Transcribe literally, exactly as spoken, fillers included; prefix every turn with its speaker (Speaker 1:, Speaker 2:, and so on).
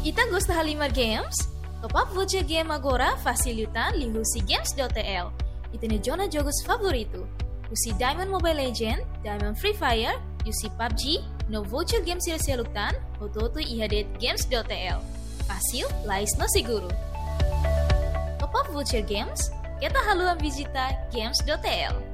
Speaker 1: Ita gosta Halimar Games? Top up voucher game agora facilitan li husi games.tl. Ita ne jona jogos favorito. Husi Diamond Mobile Legend, Diamond Free Fire, Yusi P U B G, no voucher game sila selutan, ototo ihadet games.tl. Fácil, lais no seguro. Top up voucher games, kita haluan visita games.tl.